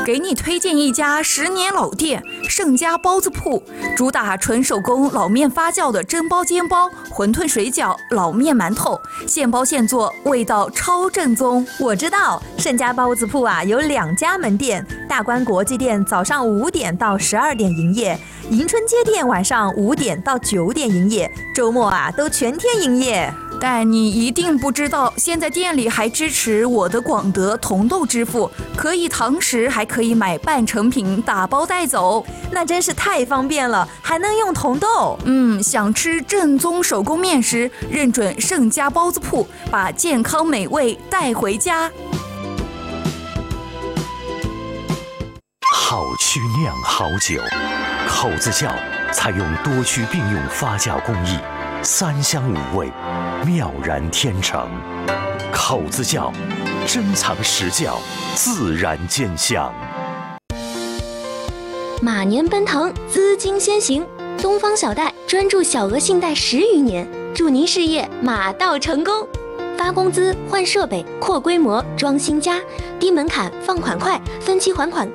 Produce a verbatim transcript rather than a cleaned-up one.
给你推荐一家十年老店盛家包子铺，主打纯手工老面发酵的蒸包、煎包、馄饨、水饺、老面、馒头，现包现做，味道超正宗。 我知道盛家包子铺啊有两家门店，大观国际店早上五点到十二点营业，迎春街店晚上五点到九点营业，周末啊都全天营业。 但你一定不知道，现在店里还支持我的广德同豆支付，可以堂食，还可以买半成品打包带走， 那真是太方便了，还能用同豆。 嗯，想吃正宗手工面食，认准盛家包子铺，把健康美味带回家。 好曲酿好酒，口子窖采用多区并用发酵工艺，三香五味，妙然天成。口子窖，珍藏实窖，自然见香。 马年奔腾，资金先行，东方小贷专注小额信贷十余年，祝您事业马到成功。发工资、换设备、扩规模、装新家，低门槛、放款快，分期还款